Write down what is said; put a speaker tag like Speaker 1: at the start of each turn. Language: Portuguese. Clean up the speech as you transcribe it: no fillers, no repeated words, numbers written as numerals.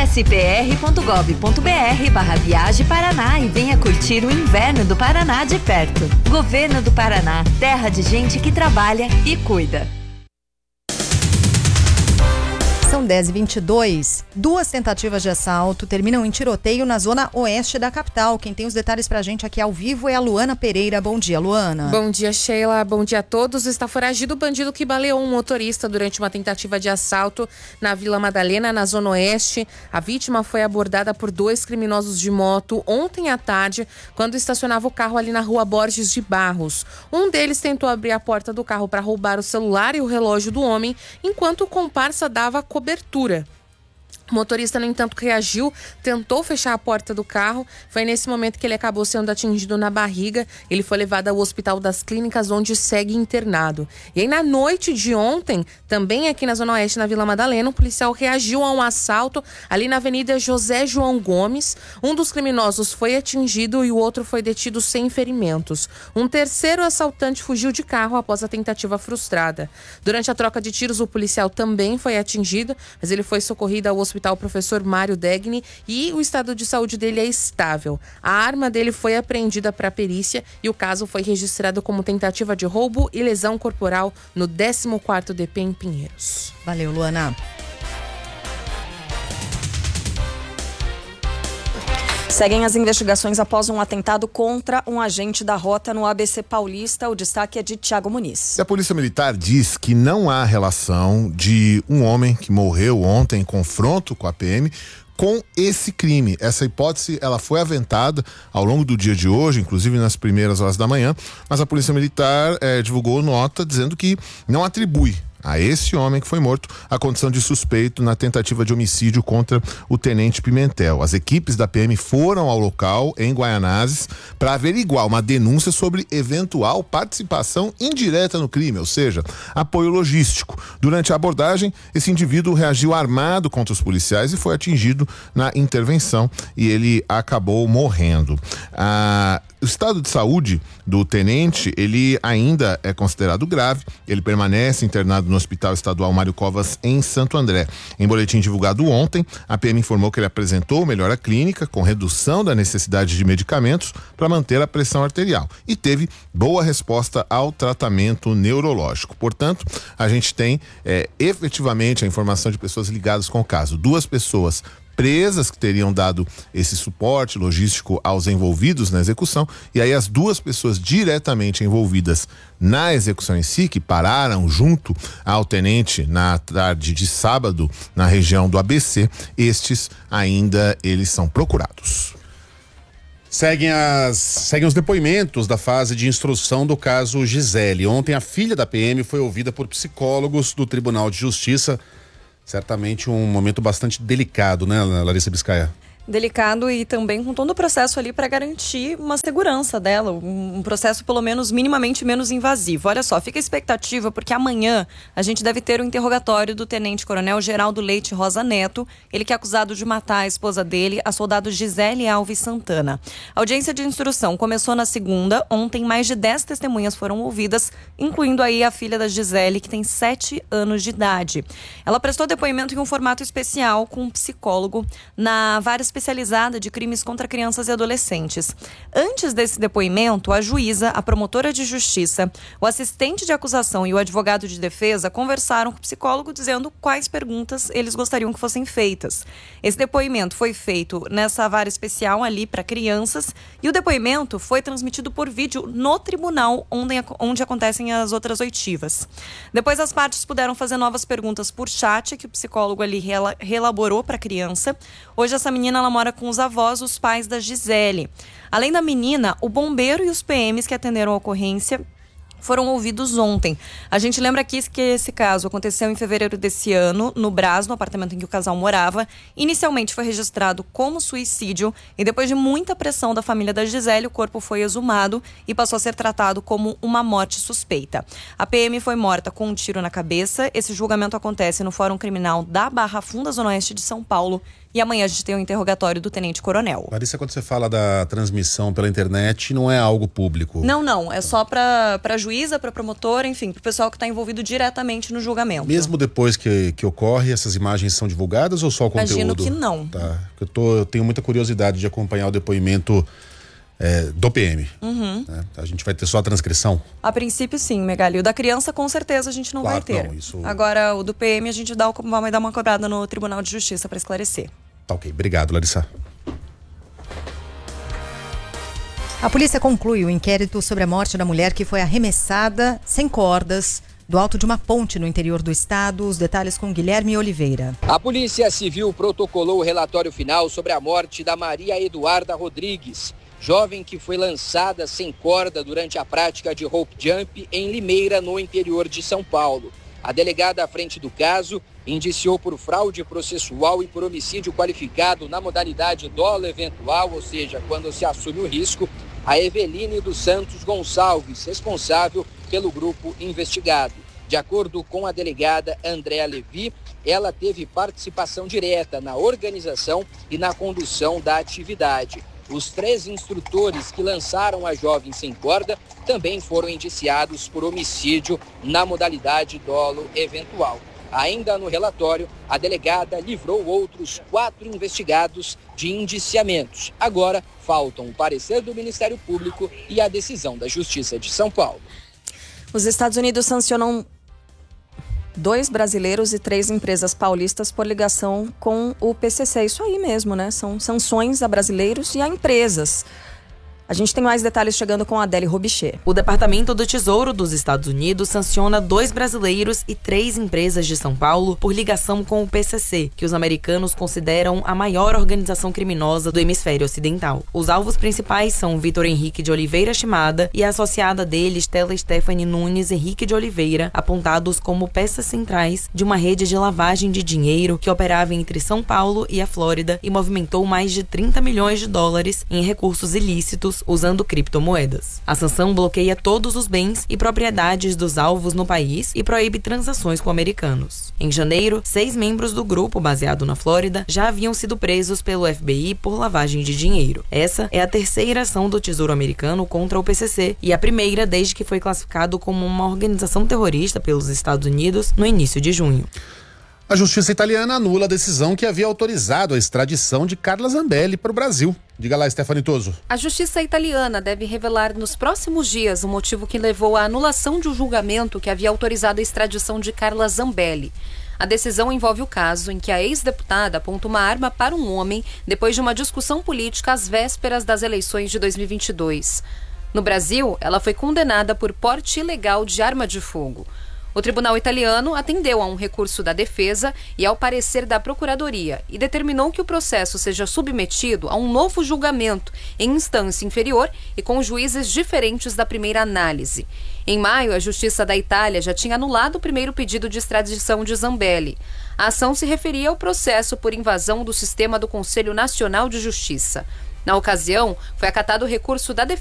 Speaker 1: mspr.gov.br/Viagem Paraná e venha curtir o inverno do Paraná de perto. Governo do Paraná, terra de gente que trabalha e cuida.
Speaker 2: São 10h22. 2 tentativas de assalto terminam em tiroteio na zona oeste da capital. Quem tem os detalhes pra gente aqui ao vivo é a Luana Pereira. Bom dia, Luana.
Speaker 3: Bom dia, Sheila. Bom dia a todos. Está foragido o bandido que baleou um motorista durante uma tentativa de assalto na Vila Madalena, na zona oeste. A vítima foi abordada por 2 criminosos de moto ontem à tarde, quando estacionava o carro ali na rua Borges de Barros. Um deles tentou abrir a porta do carro para roubar o celular e o relógio do homem, enquanto o comparsa dava cobertura. O motorista, no entanto, reagiu, tentou fechar a porta do carro. Foi nesse momento que ele acabou sendo atingido na barriga. Ele foi levado ao Hospital das Clínicas, onde segue internado. E aí, na noite de ontem, também aqui na Zona Oeste, na Vila Madalena, o policial reagiu a um assalto ali na Avenida José João Gomes. Um dos criminosos foi atingido e o outro foi detido sem ferimentos. Um terceiro assaltante fugiu de carro após a tentativa frustrada. Durante a troca de tiros, o policial também foi atingido, mas ele foi socorrido ao Hospital Professor Mário Degni e o estado de saúde dele é estável. A arma dele foi apreendida para perícia e o caso foi registrado como tentativa de roubo e lesão corporal no 14º DP em Pinheiros.
Speaker 2: Valeu, Luana.
Speaker 4: Seguem as investigações após um atentado contra um agente da rota no ABC Paulista. O destaque é de Thiago Muniz.
Speaker 5: A Polícia Militar diz que não há relação de um homem que morreu ontem em confronto com a PM com esse crime. Essa hipótese, ela foi aventada ao longo do dia de hoje, inclusive nas primeiras horas da manhã, mas a Polícia Militar divulgou nota dizendo que não atribui a esse homem que foi morto a condição de suspeito na tentativa de homicídio contra o Tenente Pimentel. As equipes da PM foram ao local em Guaianazes para averiguar uma denúncia sobre eventual participação indireta no crime, ou seja, apoio logístico. Durante a abordagem, esse indivíduo reagiu armado contra os policiais e foi atingido na intervenção e ele acabou morrendo. O estado de saúde do tenente, ele ainda é considerado grave, ele permanece internado no Hospital Estadual Mário Covas, em Santo André. Em boletim divulgado ontem, a PM informou que ele apresentou melhora clínica com redução da necessidade de medicamentos para manter a pressão arterial e teve boa resposta ao tratamento neurológico. Portanto, a gente tem efetivamente a informação de pessoas ligadas com o caso. 2 pessoas presas que teriam dado esse suporte logístico aos envolvidos na execução, e aí as 2 pessoas diretamente envolvidas na execução em si, que pararam junto ao tenente na tarde de sábado na região do ABC, estes ainda eles são procurados.
Speaker 6: Seguem os depoimentos da fase de instrução do caso Gisele. Ontem a filha da PM foi ouvida por psicólogos do Tribunal de Justiça. Certamente um momento bastante delicado, né, Larissa Biscaia?
Speaker 4: Delicado e também com todo o processo ali para garantir uma segurança dela, um processo pelo menos minimamente menos invasivo. Olha só, fica a expectativa porque amanhã a gente deve ter o interrogatório do Tenente Coronel Geraldo Leite Rosa Neto, ele que é acusado de matar a esposa dele, a soldado Gisele Alves Santana. A audiência de instrução começou na segunda, ontem mais de 10 testemunhas foram ouvidas, incluindo aí a filha da Gisele, que tem 7 anos de idade. Ela prestou depoimento em um formato especial com um psicólogo na vara especializada de crimes contra crianças e adolescentes. Antes desse depoimento, a juíza, a promotora de justiça, o assistente de acusação e o advogado de defesa conversaram com o psicólogo dizendo quais perguntas eles gostariam que fossem feitas. Esse depoimento foi feito nessa vara especial ali para crianças e o depoimento foi transmitido por vídeo no tribunal onde acontecem as outras oitivas. Depois as partes puderam fazer novas perguntas por chat que o psicólogo ali reelaborou para a criança. Hoje essa menina ela mora com os avós, os pais da Gisele. Além da menina, o bombeiro e os PMs que atenderam a ocorrência foram ouvidos ontem. A gente lembra aqui que esse caso aconteceu em fevereiro desse ano, no Brás, no apartamento em que o casal morava. Inicialmente foi registrado como suicídio e depois de muita pressão da família da Gisele, o corpo foi exumado e passou a ser tratado como uma morte suspeita. A PM foi morta com um tiro na cabeça. Esse julgamento acontece no Fórum Criminal da Barra Funda, Zona Oeste de São Paulo, E amanhã a gente tem o interrogatório do tenente-coronel.
Speaker 6: Larissa, quando você fala da transmissão pela internet, não é algo público?
Speaker 4: Não. É só para juíza, para promotora, enfim, para o pessoal que está envolvido diretamente no julgamento.
Speaker 6: Mesmo depois que ocorre, essas imagens são divulgadas ou só o conteúdo?
Speaker 4: Imagino que não.
Speaker 6: Tá. Eu tenho muita curiosidade de acompanhar o depoimento do PM. Né? A gente vai ter só a transcrição?
Speaker 4: A princípio, sim, Megali. O da criança, com certeza, a gente não vai ter.
Speaker 6: Não, isso...
Speaker 4: Agora, o do PM, a gente vai dar uma cobrada no Tribunal de Justiça para esclarecer.
Speaker 6: Tá ok. Obrigado, Larissa.
Speaker 2: A polícia conclui o inquérito sobre a morte da mulher que foi arremessada sem cordas do alto de uma ponte no interior do estado. Os detalhes com Guilherme Oliveira.
Speaker 7: A Polícia Civil protocolou o relatório final sobre a morte da Maria Eduarda Rodrigues, jovem que foi lançada sem corda durante a prática de rope jump em Limeira, no interior de São Paulo. A delegada à frente do caso indiciou por fraude processual e por homicídio qualificado na modalidade dolo eventual, ou seja, quando se assume o risco, a Eveline dos Santos Gonçalves, responsável pelo grupo investigado. De acordo com a delegada Andréa Levi, ela teve participação direta na organização e na condução da atividade. Os 3 instrutores que lançaram a jovem sem corda também foram indiciados por homicídio na modalidade dolo eventual. Ainda no relatório, a delegada livrou outros 4 investigados de indiciamentos. Agora, faltam o parecer do Ministério Público e a decisão da Justiça de São Paulo.
Speaker 4: Os Estados Unidos sancionam 2 brasileiros e 3 empresas paulistas por ligação com o PCC. Isso aí mesmo, né? São sanções a brasileiros e a empresas. A gente tem mais detalhes chegando com a Adele Robichê.
Speaker 8: O Departamento do Tesouro dos Estados Unidos sanciona 2 brasileiros e 3 empresas de São Paulo por ligação com o PCC, que os americanos consideram a maior organização criminosa do hemisfério ocidental. Os alvos principais são Vitor Henrique de Oliveira Shimada e a associada dele, Stella Stephanie Nunes Henrique de Oliveira, apontados como peças centrais de uma rede de lavagem de dinheiro que operava entre São Paulo e a Flórida e movimentou mais de 30 milhões de dólares em recursos ilícitos usando criptomoedas. A sanção bloqueia todos os bens e propriedades dos alvos no país e proíbe transações com americanos. Em janeiro, 6 membros do grupo, baseado na Flórida, já haviam sido presos pelo FBI por lavagem de dinheiro. Essa é a 3ª ação do Tesouro americano contra o PCC e a primeira desde que foi classificado como uma organização terrorista pelos Estados Unidos no início de junho.
Speaker 6: A justiça italiana anula a decisão que havia autorizado a extradição de Carla Zambelli para o Brasil. Diga lá, Stephanie Toso.
Speaker 9: A justiça italiana deve revelar nos próximos dias o motivo que levou à anulação de um julgamento que havia autorizado a extradição de Carla Zambelli. A decisão envolve o caso em que a ex-deputada aponta uma arma para um homem depois de uma discussão política às vésperas das eleições de 2022. No Brasil, ela foi condenada por porte ilegal de arma de fogo. O tribunal italiano atendeu a um recurso da defesa e ao parecer da Procuradoria e determinou que o processo seja submetido a um novo julgamento em instância inferior e com juízes diferentes da primeira análise. Em maio, a Justiça da Itália já tinha anulado o primeiro pedido de extradição de Zambelli. A ação se referia ao processo por invasão do sistema do Conselho Nacional de Justiça. Na ocasião, foi acatado o recurso da defesa